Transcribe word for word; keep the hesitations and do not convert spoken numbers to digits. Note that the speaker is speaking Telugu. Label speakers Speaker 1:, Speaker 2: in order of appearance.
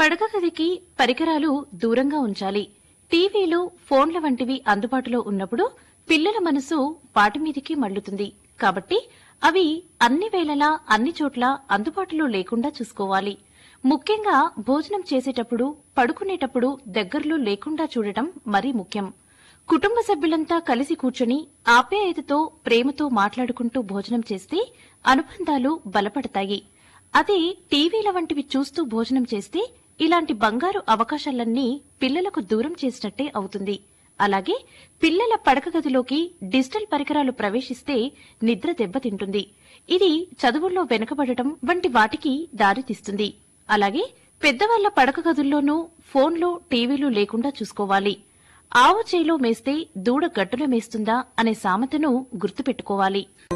Speaker 1: పడక గదికి పరికరాలు దూరంగా ఉంచాలి. టీవీలు, ఫోన్ల వంటివి అందుబాటులో ఉన్నప్పుడు పిల్లల మనసు వాటి మీదికి మళ్లుతుంది. కాబట్టి అవి అన్ని వేళలా అన్ని చోట్ల అందుబాటులో లేకుండా చూసుకోవాలి. ముఖ్యంగా భోజనం చేసేటప్పుడు, పడుకునేటప్పుడు దగ్గరలో లేకుండా చూడటం మరీ ముఖ్యం. కుటుంబ సభ్యులంతా కలిసి కూర్చొని ఆప్యాయతతో, ప్రేమతో మాట్లాడుకుంటూ భోజనం చేస్తే అనుబంధాలు బలపడతాయి. అదే టీవీల వంటివి చూస్తూ భోజనం చేస్తే ఇలాంటి బంగారు అవకాశాలన్నీ పిల్లలకు దూరం చేసినట్టే అవుతుంది. అలాగే పిల్లల పడక గదిలోకి డిజిటల్ పరికరాలు ప్రవేశిస్తే నిద్ర దెబ్బతింటుంది. ఇది చదువుల్లో వెనుకబడటం వంటి వాటికి దారితీస్తుంది. అలాగే పెద్దవాళ్ల పడక గదుల్లోనూ ఫోన్లు, టీవీలు లేకుండా చూసుకోవాలి. ఆవు చేలో మేస్తే దూడ గట్టున మేస్తుందా అనే సామెతను గుర్తుపెట్టుకోవాలి.